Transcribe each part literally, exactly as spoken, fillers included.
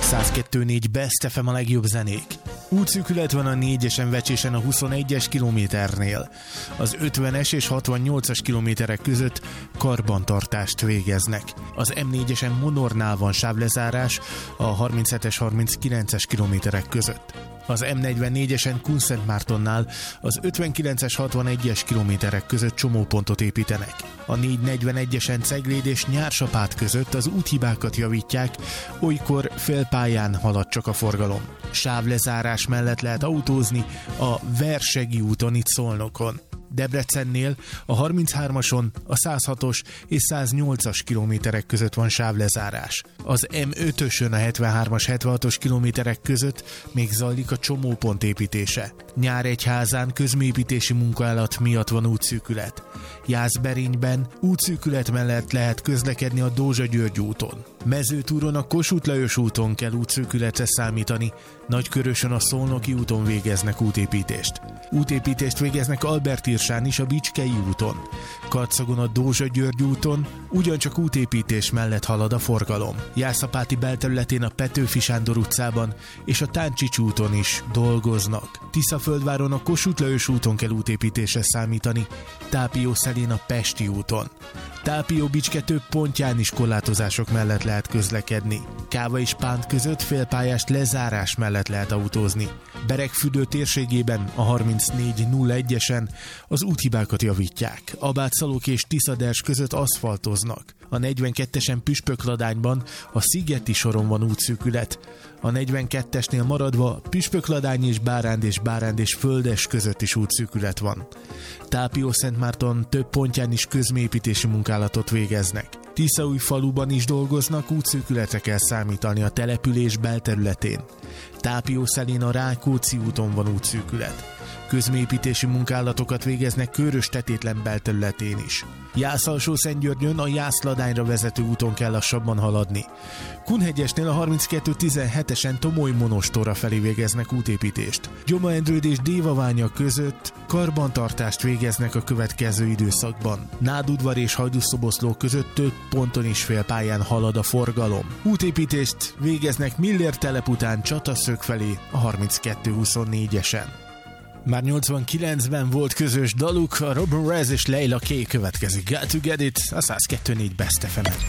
száz kettő négy Best ef em a legjobb zenék. Útszűkület van a négyesen Vecsésen a huszonegyes kilométernél. Az ötvenes és hatvannyolcas kilométerek között karbantartást végeznek. Az em négyesen Monornál van sávlezárás a harminchetes harminckilences kilométerek között. Az em negyvennégyesen Kunszentmártonnál az ötvenkilences hatvanegyes kilométerek között csomópontot építenek. A négyszáznegyvenegyesen Cegléd és Nyársapát között az úthibákat javítják, olykor félpályán halad csak a forgalom. Sávlezárás mellett lehet autózni a Versegi úton itt Szolnokon. Debrecennél a harminchármason, a száz hatos és száz nyolcas kilométerek között van sávlezárás. Az em ötösön a hetvenhármas hetvenhatos kilométerek között még zajlik a csomópont építése. Nyíregyházán közműépítési munkálat miatt van útszűkület. Jászberényben útszűkület mellett lehet közlekedni a Dózsa-György úton. Mezőtúron a Kossuth Lajos úton kell útszűkületre számítani, Nagykörösön a Szolnoki úton végeznek útépítést. Útépítést végeznek Albertirsán is a Bicskei úton. Karcagon a Dózsa-György úton ugyancsak útépítés mellett halad a forgalom. Jászapáti belterületén a Petőfi Sándor utcában és a Táncsics úton is dolgoznak. Tiszaföldváron a Kossuth Lajos úton kell útépítésre számítani, Tápiószelén a Pesti úton. Tápió-Bicske több pontján is korlátozások mellett lehet közlekedni. Káva és Pánt között félpályás lezárás mellett lehet autózni. Beregfürdő térségében a harmincnégy nulla egyesen az úthibákat javítják. Abátszalók és Tiszaders között aszfaltoznak. A negyvenkettesen Püspökladányban a Szigeti soron van útszűkület. A negyvenkettesnél maradva Püspökladány és Báránd és Báránd és Földes között is útszűkület van. Tápió-Szentmárton több pontján is közműépítési munkálatot végeznek. Tiszaújfaluban is dolgoznak, útszűkületre kell számítani a település belterületén. Tápiószelén a Rákóczi úton van útszűkület. Közműépítési munkálatokat végeznek Körös-Tetétlen belterületén is. Jász-Alsó-Szentgyörgyön a Jász-Ladányra vezető úton kell lassabban haladni. Kunhegyesnél a harminckettő tizenhetesen Tomoly-Monostorra felé végeznek útépítést. Gyoma-Endrőd és Dévaványa között karbantartást végeznek a következő időszakban. Nádudvar és Hajdúszoboszló között több ponton is félpályán halad a forgalom. Útépítést végeznek Miller telep után Csataszög felé a harminckettő huszonnégyesen. Már nyolcvankilencben volt közös daluk, a Robin Rez és Leila K következik. Got to Get It, a száz kettő négy Best ef em-en.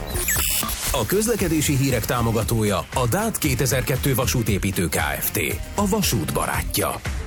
A közlekedési hírek támogatója a dát kétezer-kettő vasútépítő Kft. A vasút barátja.